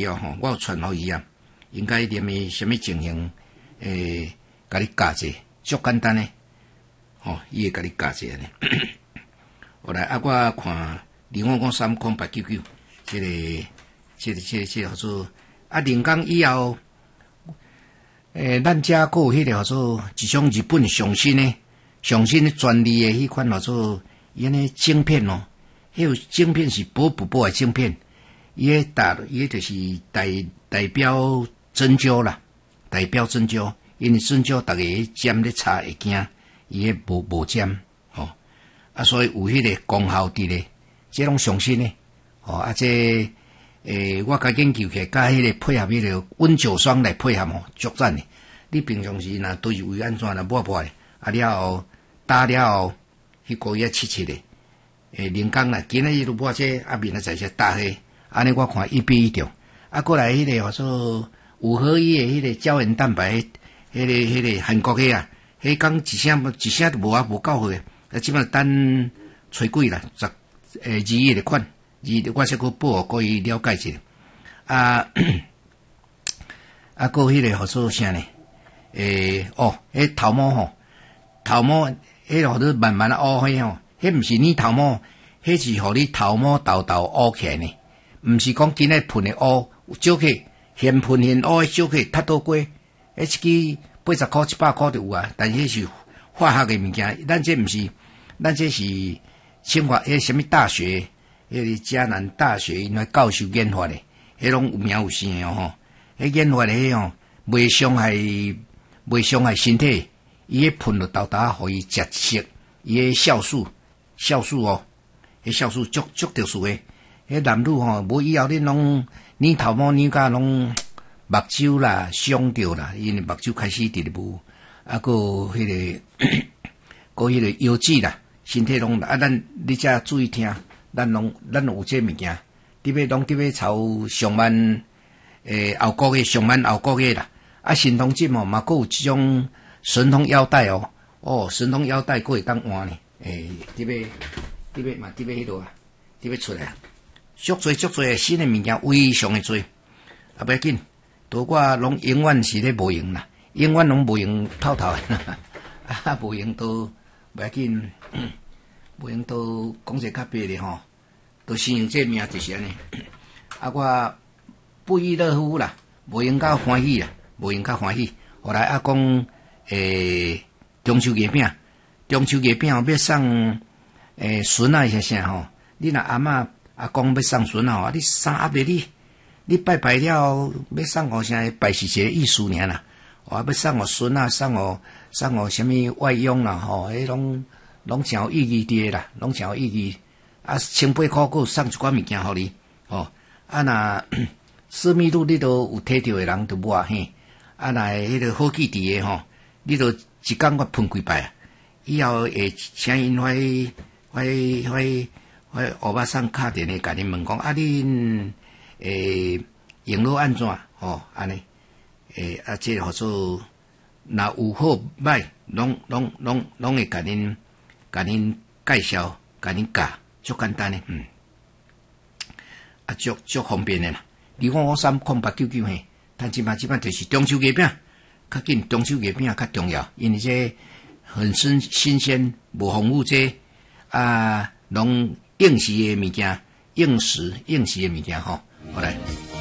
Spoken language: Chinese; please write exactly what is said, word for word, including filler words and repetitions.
了吼，我有传互伊啊，应该念诶什么情形，诶，甲你教者，足简单诶，吼，伊会甲你教者呢。后来啊，我看二五五三空八九九，这个、这个、这个、这个叫做啊，临港以后，诶，咱遮个有迄个叫做一种日本上新诶、上新诶专利诶迄款叫做伊安尼晶片哦，迄个晶片是薄不薄诶晶片，伊诶代伊诶就是代代表针灸啦，代表针灸，因为针灸逐个尖咧插会惊，伊诶无无尖。啊，所以有迄个功效伫咧，即拢上新诶，哦，啊，这诶，我甲研究起来，甲迄个配合迄个温酒霜来配合吼，足赞诶。你平常时若对胃安怎啦，抹抹诶，啊了后打了后，迄个月七七诶，诶，零工啦，今日伊都抹这，啊，明仔载些打迄，安尼我看一比一中。啊，过来迄个叫做五合一诶，迄个胶原蛋白，迄个迄个韩国诶啊，迄讲一声一声都无啊，无够好诶。啊，即摆等吹几啦，十诶二月的款，二我先去报互伊了解一下。啊，啊，个迄个叫做啥呢？诶，哦，迄头毛吼，头毛迄个互你慢慢乌迄吼，迄毋是你头毛，迄是互你头毛豆豆乌起来呢，毋是讲今日喷的乌，少起现喷现乌的少起，太多过，迄一支八十箍、一百箍就有啊，但是迄是化学的物件，咱这毋是。咱这是清华迄什么大学，迄个嘉南大学因为教授研发的，迄拢有名有姓的吼。迄研发的迄吼，袂伤害，袂伤害身体。伊迄喷落豆豆，互伊食食，伊迄酵素，酵素哦，迄酵素足足特殊的。迄男女吼，无以后恁拢染头毛染甲拢目睭啦伤着啦，因为目睭开始直直无，啊个迄个，个迄个腰子啦。身体拢啊，咱你遮注意听，咱拢咱有这物件，伫要拢伫要朝上万诶后个月上万后个月啦。啊，神通针哦，嘛佫有即种神通腰带哦，哦，神通腰带佫会当换呢。诶，伫要伫要嘛伫要迄落啊，伫要出来啊，足侪足侪新诶物件，非常诶多。啊，不要紧，都我拢永远是咧无用啦，永远拢无用透透诶，啊，无用都。不要紧，无用都讲者较白的吼，都先用这名就是安尼。啊，我不亦乐乎啦，无用较欢喜啦，无用较欢喜。后来啊讲，诶，中秋月饼，中秋月饼要送诶孙啊啥啥吼，你若阿嬷阿公要送孙啊，你三阿伯你你拜拜了，要送互啥？拜是一个意思尔啦。我要送互孙啊，送互送互什么外佣啦，吼，迄拢拢真有意义伫啦，拢真有意义。啊，千八箍佫送一寡物件互你，吼。啊，若私密度你都有摕着诶人就无嘿。啊，若迄个好记伫诶吼，你都一工我喷几摆啊。以后会请因迄迄迄迄乌巴桑敲电话甲恁问讲，啊，恁诶用路安怎？吼，安尼。诶，啊，这叫做若有好歹，拢拢拢拢会甲恁甲恁介绍，甲恁教，足简单诶，嗯，啊，足足方便诶啦。二五五三空八九九嘿，但即摆即摆就是中秋月饼，较紧中秋月饼较重要，因为这很新新鲜，无防腐剂啊，拢应时诶物件，应时应时诶物件吼，好来。